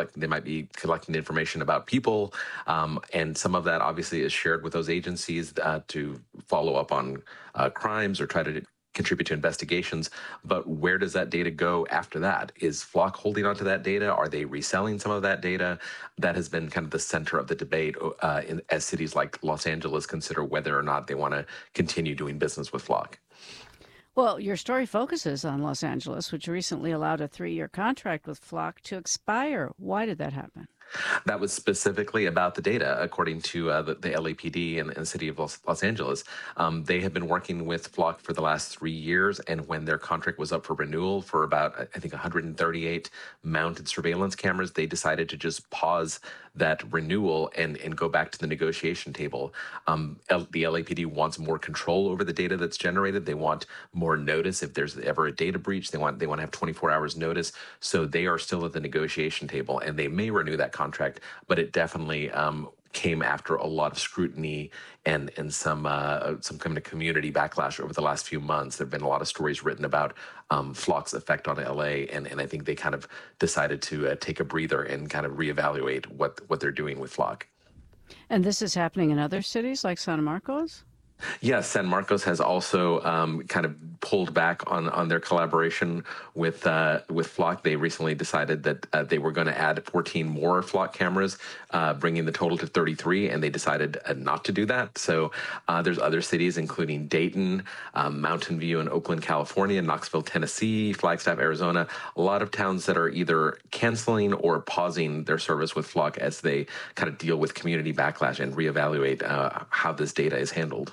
they might be collecting information about people, and some of that obviously is shared with those agencies to follow up on crimes or try to contribute to investigations. But where does that data go after that? Is Flock holding onto that data? Are they reselling some of that data? That has been kind of the center of the debate as cities like Los Angeles consider whether or not they want to continue doing business with Flock. Well, your story focuses on Los Angeles, which recently allowed a 3-year contract with Flock to expire. Why did that happen? That was specifically about the data, according to the LAPD and the city of Los Angeles. They have been working with Flock for the last 3 years, and when their contract was up for renewal for about, I think, 138 mounted surveillance cameras, they decided to just pause that renewal and go back to the negotiation table. The LAPD wants more control over the data that's generated. They want more notice if there's ever a data breach. They want to have 24 hours notice. So they are still at the negotiation table, and they may renew that contract, but it definitely came after a lot of scrutiny and some kind of community backlash over the last few months. There have been a lot of stories written about Flock's effect on LA, and I think they kind of decided to take a breather and kind of reevaluate what they're doing with Flock. And this is happening in other cities like San Marcos? Yes, San Marcos has also kind of pulled back on their collaboration with Flock. They recently decided that they were going to add 14 more Flock cameras, bringing the total to 33, and they decided not to do that. So there's other cities, including Dayton, Mountain View in Oakland, California, Knoxville, Tennessee, Flagstaff, Arizona, a lot of towns that are either canceling or pausing their service with Flock as they kind of deal with community backlash and reevaluate how this data is handled.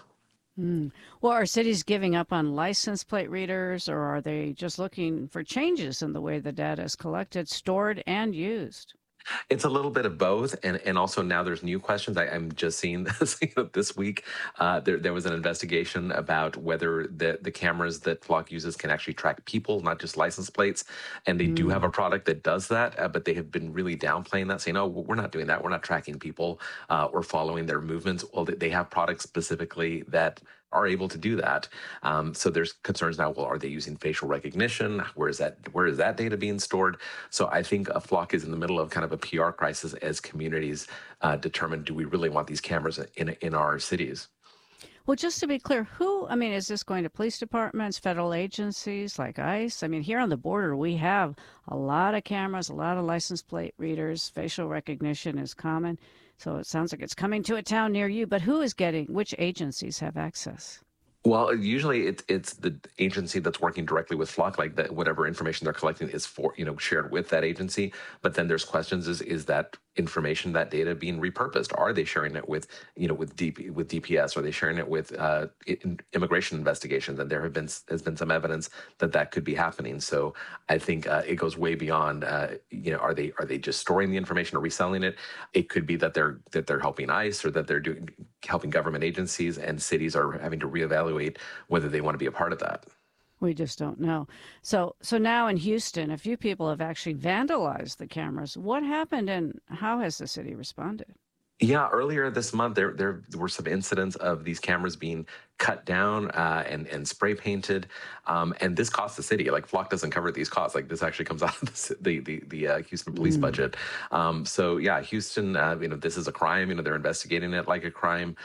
Well, are cities giving up on license plate readers, or are they just looking for changes in the way the data is collected, stored, and used? It's a little bit of both, and also now there's new questions. I'm just seeing this this week. There was an investigation about whether the cameras that Flock uses can actually track people, not just license plates. And they do have a product that does that, but they have been really downplaying that, saying, "Oh, we're not doing that. We're not tracking people or following their movements." Well, they have products specifically that are able to do that. So there's concerns now. Well, are they using facial recognition? Where is that data being stored? So I think Flock is in the middle of kind of a PR crisis as communities determine, do we really want these cameras in our cities? Well, just to be clear, is this going to police departments, federal agencies like ICE? I mean, here on the border, we have a lot of cameras, a lot of license plate readers. Facial recognition is common. So it sounds like it's coming to a town near you. But which agencies have access? Well, usually it's the agency that's working directly with Flock, like that whatever information they're collecting is shared with that agency. But then there's questions: is that information, that data, being repurposed? Are they sharing it with DPS? Are they sharing it with immigration investigations? And has been some evidence that could be happening. So I think it goes way beyond. Are they just storing the information or reselling it? It could be that they're helping ICE or that they're helping government agencies, and cities are having to reevaluate whether they want to be a part of that. We just don't know. So now in Houston, a few people have actually vandalized the cameras. What happened, and how has the city responded? Yeah, earlier this month, there were some incidents of these cameras being cut down and spray painted, and this cost the city. Like, Flock doesn't cover these costs. Like, this actually comes out of the Houston police budget. So yeah, Houston, this is a crime. They're investigating it like a crime,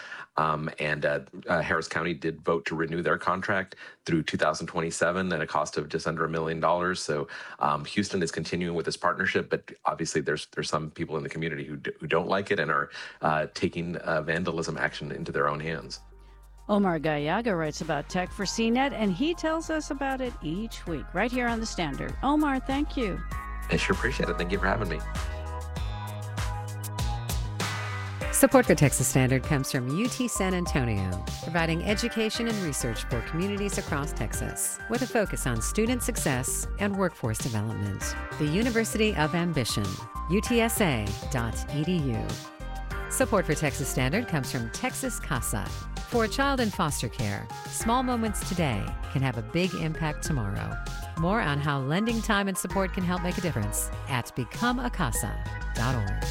and Harris County did vote to renew their contract through 2027 at a cost of just under $1 million. So Houston is continuing with this partnership, but obviously there's some people in the community who don't like it and are taking vandalism action into their own hands. Omar Gallaga writes about tech for CNET, and he tells us about it each week right here on The Standard. Omar, thank you. I sure appreciate it. Thank you for having me. Support for Texas Standard comes from UT San Antonio, providing education and research for communities across Texas, with a focus on student success and workforce development. The University of Ambition, utsa.edu. Support for Texas Standard comes from Texas CASA. For a child in foster care, small moments today can have a big impact tomorrow. More on how lending time and support can help make a difference at becomeacasa.org.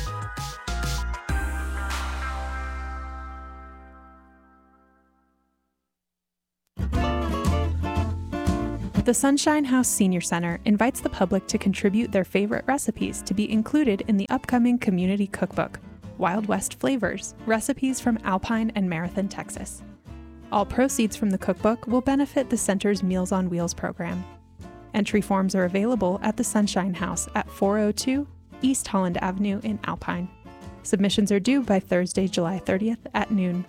The Sunshine House Senior Center invites the public to contribute their favorite recipes to be included in the upcoming community cookbook, Wild West Flavors, Recipes from Alpine and Marathon, Texas. All proceeds from the cookbook will benefit the center's Meals on Wheels program. Entry forms are available at the Sunshine House at 402 East Holland Avenue in Alpine. Submissions are due by Thursday, July 30th at noon.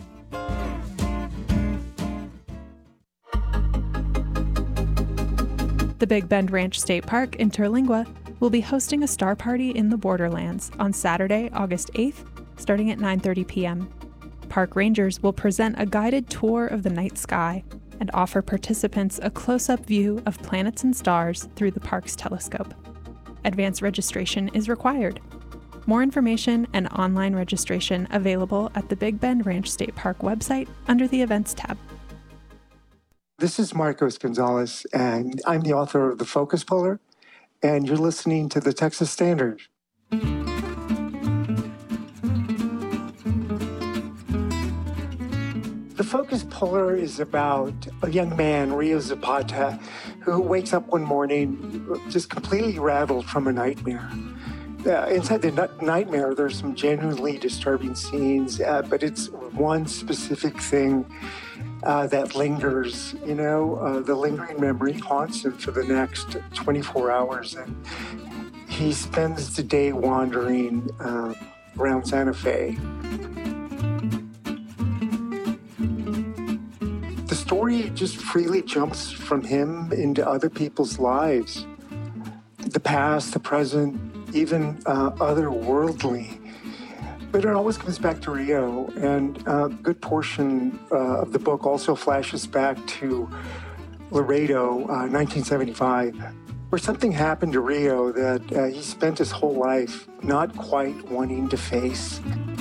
The Big Bend Ranch State Park in Terlingua will be hosting a star party in the Borderlands on Saturday, August 8th, starting at 9:30 p.m. Park rangers will present a guided tour of the night sky and offer participants a close-up view of planets and stars through the park's telescope. Advance registration is required. More information and online registration available at the Big Bend Ranch State Park website under the Events tab. This is Marcos Gonzalez, and I'm the author of The Focus Puller, and you're listening to the Texas Standard. The Focus Puller is about a young man, Rio Zapata, who wakes up one morning just completely rattled from a nightmare. Inside the nightmare, there's some genuinely disturbing scenes, but it's one specific thing that lingers. The lingering memory haunts him for the next 24 hours, and he spends the day wandering around Santa Fe. The story just freely jumps from him into other people's lives. The past, the present, even otherworldly. But it always comes back to Rio, and a good portion of the book also flashes back to Laredo, 1975, where something happened to Rio that he spent his whole life not quite wanting to face.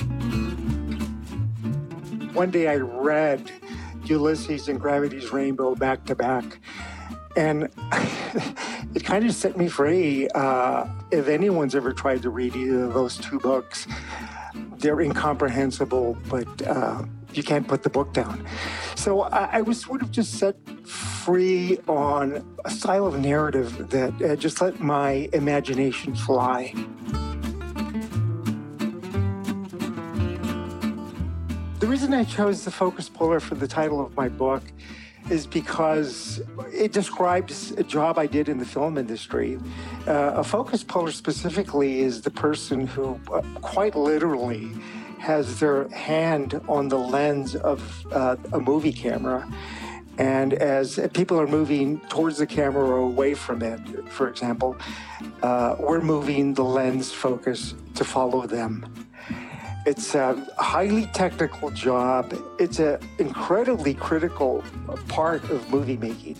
One day I read Ulysses and Gravity's Rainbow back to back, and it kind of set me free. If anyone's ever tried to read either of those two books, they're incomprehensible, but you can't put the book down. So I was sort of just set free on a style of narrative that just let my imagination fly. The reason I chose The Focus Puller for the title of my book is because it describes a job I did in the film industry. A focus puller specifically is the person who quite literally has their hand on the lens of a movie camera. And as people are moving towards the camera or away from it, for example, we're moving the lens focus to follow them. It's a highly technical job. It's an incredibly critical part of movie making.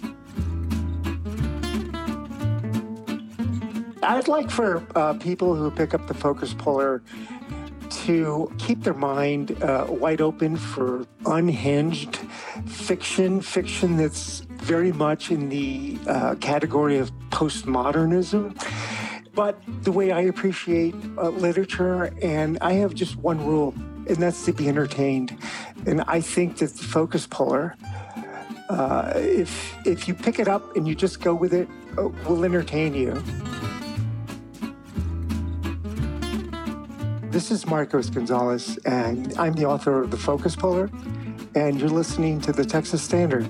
I'd like for people who pick up the Focus Puller to keep their mind wide open for unhinged fiction that's very much in the category of postmodernism. But the way I appreciate literature, and I have just one rule, and that's to be entertained. And I think that the Focus Puller, if you pick it up and you just go with it, will entertain you. This is Marcos Gonzalez, and I'm the author of The Focus Puller, and you're listening to the Texas Standard.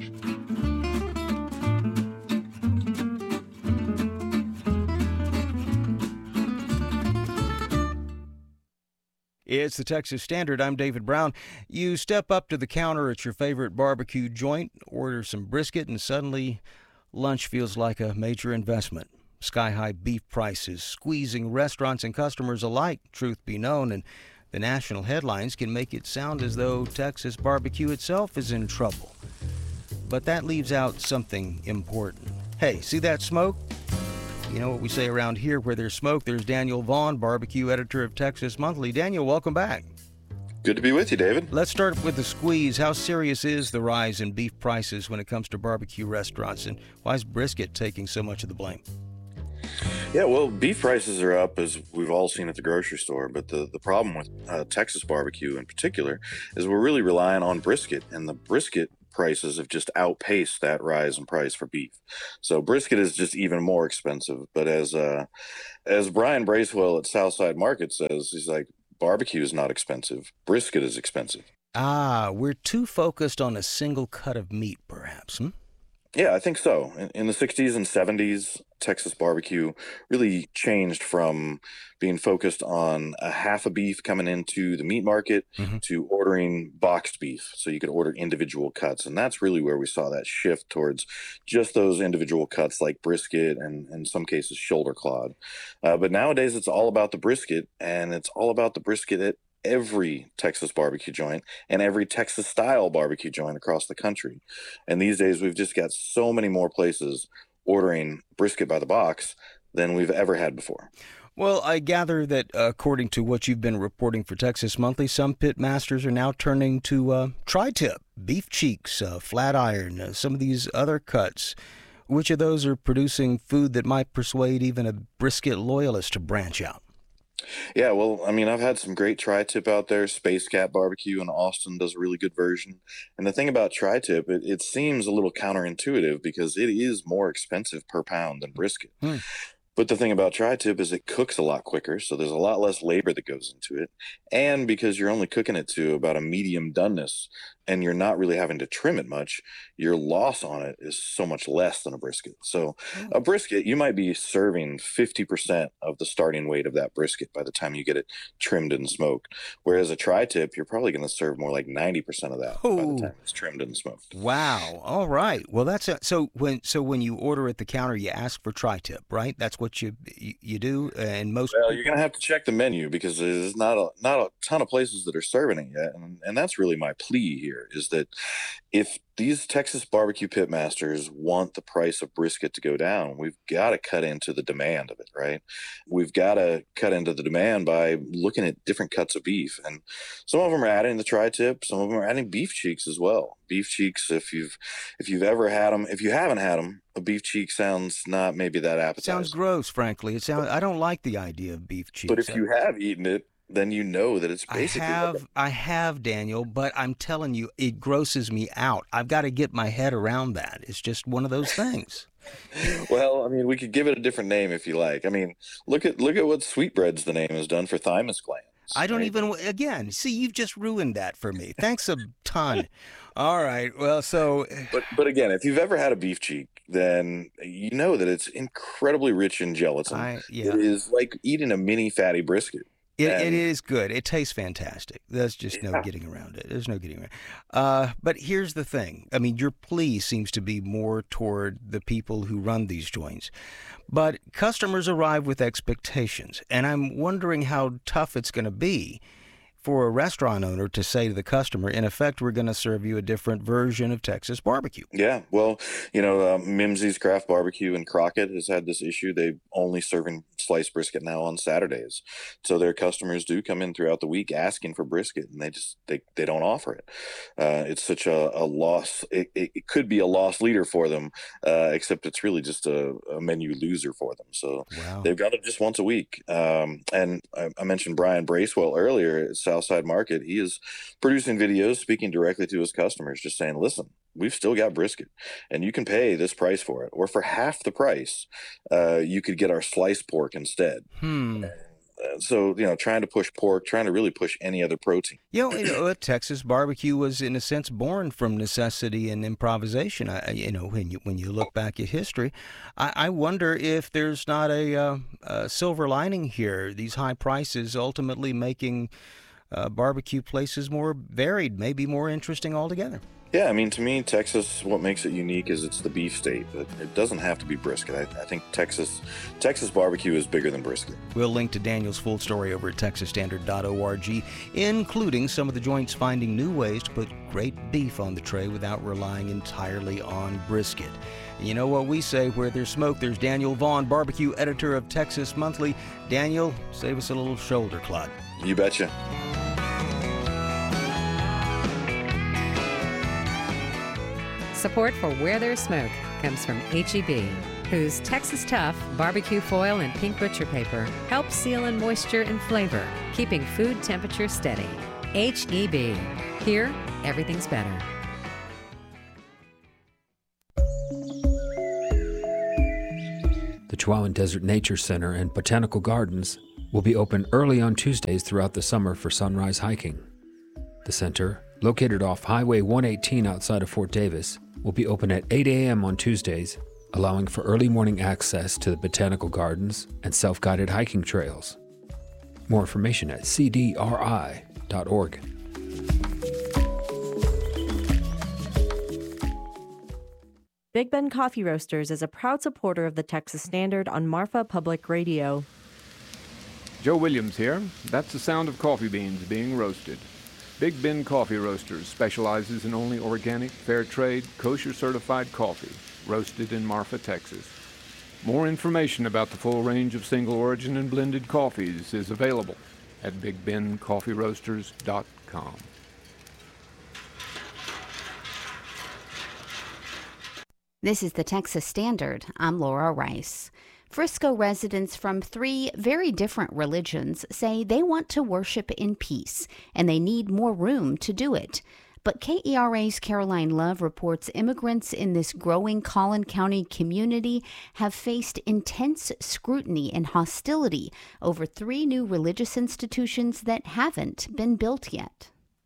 It's the Texas Standard. I'm David Brown. You step up to the counter at your favorite barbecue joint, order some brisket, and suddenly lunch feels like a major investment. Sky-high beef prices squeezing restaurants and customers alike, truth be known, and the national headlines can make it sound as though Texas barbecue itself is in trouble. But that leaves out something important. Hey, see that smoke? You know what we say around here, where there's smoke, there's Daniel Vaughn, barbecue editor of Texas Monthly. Daniel, welcome back. Good to be with you, David. Let's start with the squeeze. How serious is the rise in beef prices when it comes to barbecue restaurants, and why is brisket taking so much of the blame? Yeah, well, beef prices are up, as we've all seen at the grocery store. But the problem with Texas barbecue in particular is we're really relying on brisket. And the brisket prices have just outpaced that rise in price for beef. So brisket is just even more expensive. But as Brian Bracewell at Southside Market says, he's like, barbecue is not expensive. Brisket is expensive. We're too focused on a single cut of meat, perhaps. Yeah, I think so. In the 60s and 70s, Texas barbecue really changed from being focused on a half a beef coming into the meat market to ordering boxed beef. So you could order individual cuts. And that's really where we saw that shift towards just those individual cuts like brisket and in some cases shoulder clod. But nowadays it's all about the brisket, and it's all about the brisket at every Texas barbecue joint and every Texas style barbecue joint across the country. And these days we've just got so many more places ordering brisket by the box than we've ever had before. Well, I gather that according to what you've been reporting for Texas Monthly, some pit masters are now turning to tri-tip, beef cheeks, flat iron, some of these other cuts. Which of those are producing food that might persuade even a brisket loyalist to branch out? Yeah, well, I mean, I've had some great tri-tip out there. Space Cat Barbecue in Austin does a really good version. And the thing about tri-tip, it seems a little counterintuitive because it is more expensive per pound than brisket. But the thing about tri-tip is it cooks a lot quicker, so there's a lot less labor that goes into it. And because you're only cooking it to about a medium doneness and you're not really having to trim it much, your loss on it is so much less than a brisket. So a brisket, you might be serving 50% of the starting weight of that brisket by the time you get it trimmed and smoked. Whereas a tri-tip, you're probably going to serve more like 90% of that by the time it's trimmed and smoked. Wow. All right. Well, that's so when you order at the counter, you ask for tri-tip, right? That's what you do. And most you're going to have to check the menu because there's not a ton of places that are serving it yet. And that's really my plea here, is that if these Texas barbecue pit masters want the price of brisket to go down, we've got to cut into the demand of it, right? We've got to cut into the demand by looking at different cuts of beef. And some of them are adding the tri-tip, some of them are adding beef cheeks as well. Beef cheeks, if you've ever had them, if you haven't had them, a beef cheek sounds not maybe that appetizing. It sounds gross, frankly. I don't like the idea of beef cheeks. But if you have eaten it, then you know that it's basically... I have, Daniel, but I'm telling you, it grosses me out. I've got to get my head around that. It's just one of those things. Well, I mean, we could give it a different name if you like. I mean, look at what Sweetbreads the name has done for thymus glands. I don't even, again, see, you've just ruined that for me. Thanks a ton. All right, well, so... But again, if you've ever had a beef cheek, then you know that it's incredibly rich in gelatin. It is like eating a mini fatty brisket. It is good. It tastes fantastic. There's just no getting around it. There's no getting around. But here's the thing. I mean, your plea seems to be more toward the people who run these joints. But customers arrive with expectations, and I'm wondering how tough it's going to be for a restaurant owner to say to the customer, in effect, we're going to serve you a different version of Texas barbecue. Yeah, well, Mimsey's Craft Barbecue in Crockett has had this issue. They're only serving sliced brisket now on Saturdays. So their customers do come in throughout the week asking for brisket, and they don't offer it. It's such a loss. It could be a loss leader for them, except it's really just a menu loser for them. So They've got it just once a week. And I mentioned Brian Bracewell earlier. Southside Market, he is producing videos speaking directly to his customers, just saying, listen, we've still got brisket and you can pay this price for it, or for half the price you could get our sliced pork instead. So, trying to push pork, trying to really push any other protein. Texas barbecue was, in a sense, born from necessity and improvisation. When you look back at history, I wonder if there's not a silver lining here. These high prices ultimately making barbecue places more varied, maybe more interesting altogether. Yeah, I mean, to me, Texas, what makes it unique is it's the beef state. It doesn't have to be brisket. I think Texas barbecue is bigger than brisket. We'll link to Daniel's full story over at texasstandard.org, including some of the joints finding new ways to put great beef on the tray without relying entirely on brisket. And you know what we say, where there's smoke, there's Daniel Vaughn, barbecue editor of Texas Monthly. Daniel, save us a little shoulder clod. You betcha. Support for Where There's Smoke comes from H-E-B, whose Texas Tough barbecue foil and pink butcher paper helps seal in moisture and flavor, keeping food temperature steady. H-E-B. Here, everything's better. Quechuawan Desert Nature Center and Botanical Gardens will be open early on Tuesdays throughout the summer for sunrise hiking. The center, located off Highway 118 outside of Fort Davis, will be open at 8 a.m. on Tuesdays, allowing for early morning access to the Botanical Gardens and self-guided hiking trails. More information at cdri.org. Big Ben Coffee Roasters is a proud supporter of the Texas Standard on Marfa Public Radio. Joe Williams here. That's the sound of coffee beans being roasted. Big Ben Coffee Roasters specializes in only organic, fair trade, kosher certified coffee, roasted in Marfa, Texas. More information about the full range of single origin and blended coffees is available at BigBenCoffeeRoasters.com. This is the Texas Standard. I'm Laura Rice. Frisco residents from 3 very different religions say they want to worship in peace, and they need more room to do it. But KERA's Caroline Love reports immigrants in this growing Collin County community have faced intense scrutiny and hostility over 3 new religious institutions that haven't been built yet.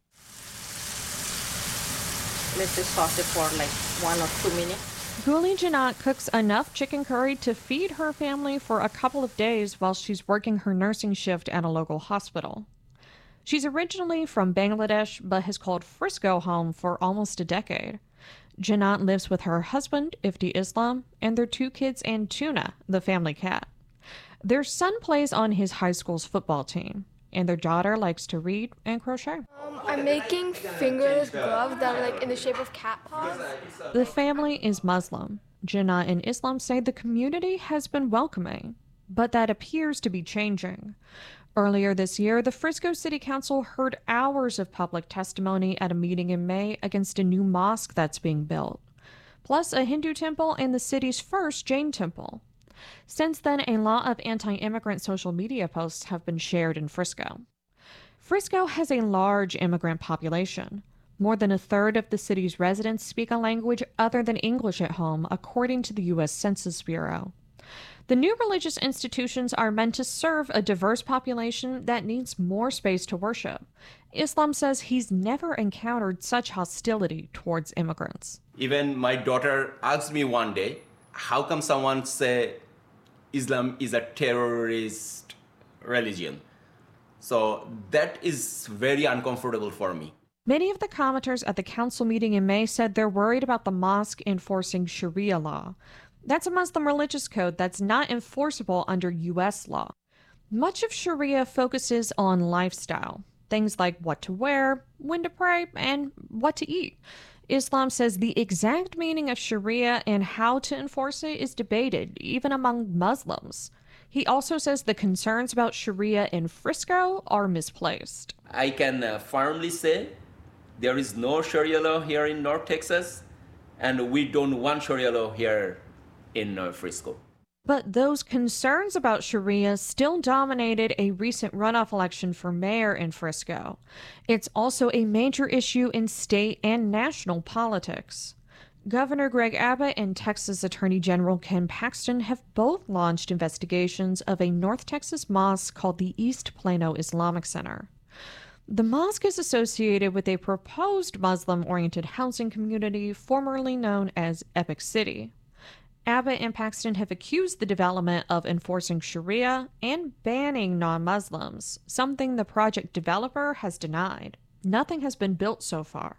Let's just sauce it for like 1 or 2 minutes. Guli Janat cooks enough chicken curry to feed her family for a couple of days while she's working her nursing shift at a local hospital. She's originally from Bangladesh, but has called Frisco home for almost a decade. Janat lives with her husband, Ifti Islam, and their 2 kids and Tuna, the family cat. Their son plays on his high school's football team, and their daughter likes to read and crochet. I'm making fingerless gloves that are like in the shape of cat paws. The family is Muslim. Janat and Islam say the community has been welcoming, but that appears to be changing. Earlier this year, the Frisco City Council heard hours of public testimony at a meeting in May against a new mosque that's being built, plus a Hindu temple and the city's first Jain temple. Since then, a lot of anti-immigrant social media posts have been shared in Frisco. Frisco has a large immigrant population. More than a third of the city's residents speak a language other than English at home, according to the U.S. Census Bureau. The new religious institutions are meant to serve a diverse population that needs more space to worship. Islam says he's never encountered such hostility towards immigrants. Even my daughter asked me one day, how come someone say Islam is a terrorist religion? So that is very uncomfortable for me. Many of the commenters at the council meeting in May said they're worried about the mosque enforcing Sharia law. That's a Muslim religious code that's not enforceable under U.S. law. Much of Sharia focuses on lifestyle, things like what to wear, when to pray, and what to eat. Islam says the exact meaning of Sharia and how to enforce it is debated, even among Muslims. He also says the concerns about Sharia in Frisco are misplaced. I can firmly say there is no Sharia law here in North Texas, and we don't want Sharia law here in Frisco. But those concerns about Sharia still dominated a recent runoff election for mayor in Frisco. It's also a major issue in state and national politics. Governor Greg Abbott and Texas Attorney General Ken Paxton have both launched investigations of a North Texas mosque called the East Plano Islamic Center. The mosque is associated with a proposed Muslim-oriented housing community formerly known as Epic City. Abbott and Paxton have accused the development of enforcing Sharia and banning non-Muslims, something the project developer has denied. Nothing has been built so far.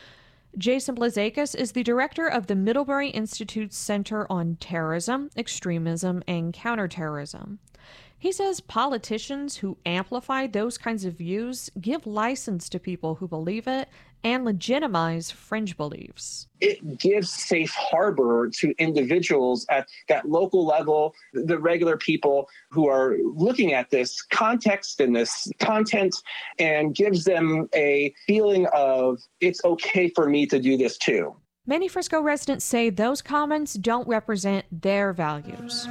Jason Blazakis is the director of the Middlebury Institute's Center on Terrorism, Extremism, and Counterterrorism. He says politicians who amplify those kinds of views give license to people who believe it and legitimize fringe beliefs. It gives safe harbor to individuals at that local level, the regular people who are looking at this context and this content, and gives them a feeling of it's okay for me to do this too. Many Frisco residents say those comments don't represent their values.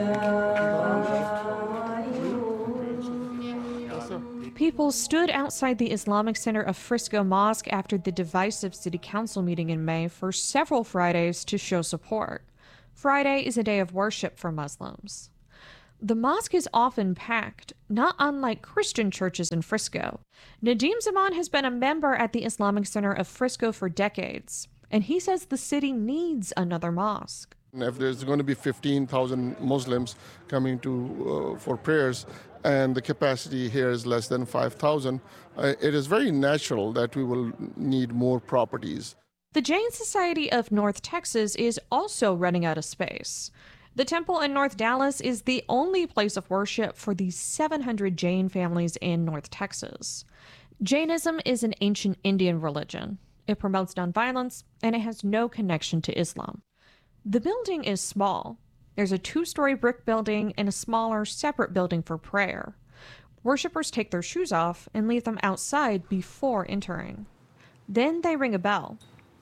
People stood outside the Islamic Center of Frisco Mosque after the divisive city council meeting in May for several Fridays to show support. Friday is a day of worship for Muslims. The mosque is often packed, not unlike Christian churches in Frisco. Nadim Zaman has been a member at the Islamic Center of Frisco for decades, and he says the city needs another mosque. If there's going to be 15,000 Muslims coming to for prayers, and the capacity here is less than 5,000, it is very natural that we will need more properties. The Jain Society of North Texas is also running out of space. The temple in North Dallas is the only place of worship for the 700 Jain families in North Texas. Jainism is an ancient Indian religion. It promotes nonviolence, and it has no connection to Islam. The building is small. There's a 2-story brick building and a smaller, separate building for prayer. Worshippers take their shoes off and leave them outside before entering. Then they ring a bell.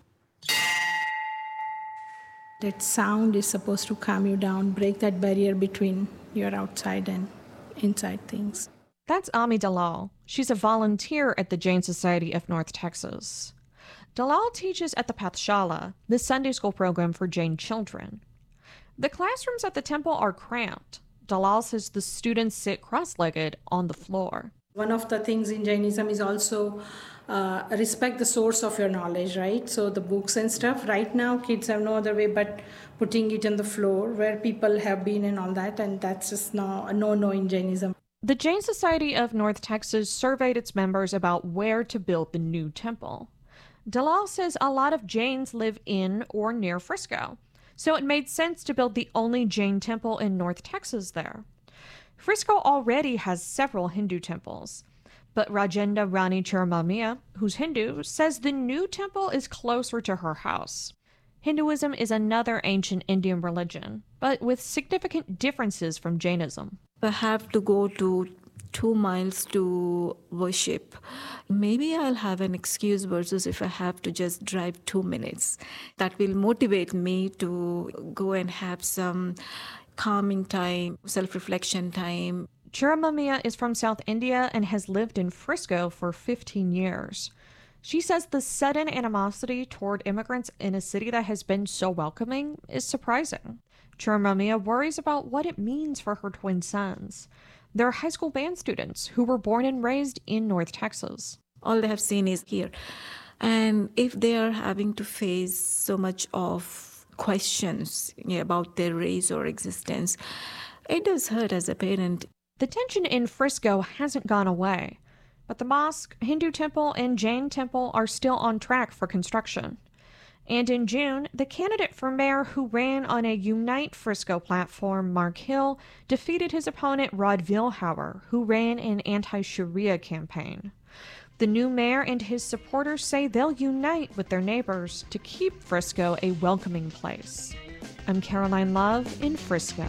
That sound is supposed to calm you down, break that barrier between your outside and inside things. That's Ami Dalal. She's a volunteer at the Jain Society of North Texas. Dalal teaches at the Pathshala, the Sunday school program for Jain children. The classrooms at the temple are cramped. Dalal says the students sit cross-legged on the floor. One of the things in Jainism is also respect the source of your knowledge, right? So the books and stuff, right now kids have no other way but putting it on the floor where people have been and all that, and that's just a no-no in Jainism. The Jain Society of North Texas surveyed its members about where to build the new temple. Dalal says a lot of Jains live in or near Frisco, so it made sense to build the only Jain temple in North Texas there. Frisco already has several Hindu temples, but Rajenda Rani Chiramamiya, who's Hindu, says the new temple is closer to her house. Hinduism is another ancient Indian religion, but with significant differences from Jainism. I have to go to 2 miles to worship. Maybe I'll have an excuse versus if I have to just drive 2 minutes. That will motivate me to go and have some calming time, self-reflection time. Chiramamiya is from South India and has lived in Frisco for 15 years. She says the sudden animosity toward immigrants in a city that has been so welcoming is surprising. Chiramamiya worries about what it means for her twin sons. They're high school band students who were born and raised in North Texas. All they have seen is here. And if they are having to face so much of questions about their race or existence, it does hurt as a parent. The tension in Frisco hasn't gone away, but the mosque, Hindu temple, and Jain temple are still on track for construction. And in June, the candidate for mayor who ran on a Unite Frisco platform, Mark Hill, defeated his opponent Rod Vilhauer, who ran an anti-Sharia campaign. The new mayor and his supporters say they'll unite with their neighbors to keep Frisco a welcoming place. I'm Caroline Love in Frisco.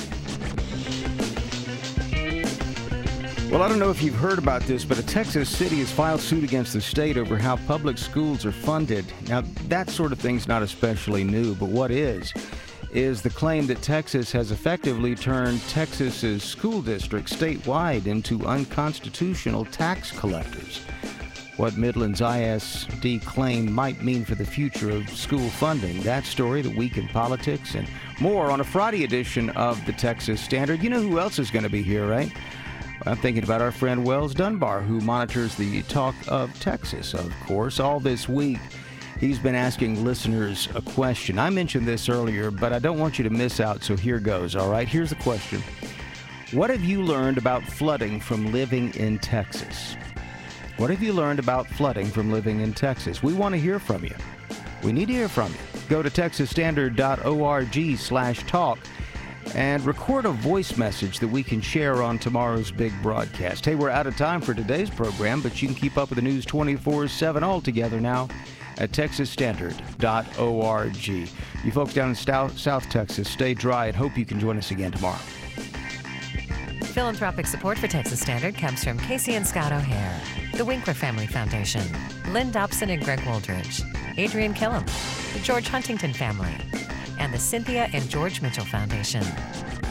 Well, I don't know if you've heard about this, but a Texas city has filed suit against the state over how public schools are funded. Now, that sort of thing's not especially new, but what is the claim that Texas has effectively turned Texas's school districts statewide into unconstitutional tax collectors. What Midland's ISD claim might mean for the future of school funding. That story, the week in politics, and more on a Friday edition of the Texas Standard. You know who else is going to be here, right? I'm thinking about our friend Wells Dunbar, who monitors the Talk of Texas, of course. All this week, he's been asking listeners a question. I mentioned this earlier, but I don't want you to miss out, so here goes, all right? Here's the question. What have you learned about flooding from living in Texas? What have you learned about flooding from living in Texas? We want to hear from you. We need to hear from you. Go to texasstandard.org/talk. and record a voice message that we can share on tomorrow's big broadcast. Hey, we're out of time for today's program, but you can keep up with the news 24/7 all together now at texasstandard.org. You folks down in South Texas, stay dry and hope you can join us again tomorrow. Philanthropic support for Texas Standard comes from Casey and Scott O'Hare, the Winkler Family Foundation, Lynn Dobson and Greg Woldridge, Adrian Killam, the George Huntington Family, and the Cynthia and George Mitchell Foundation.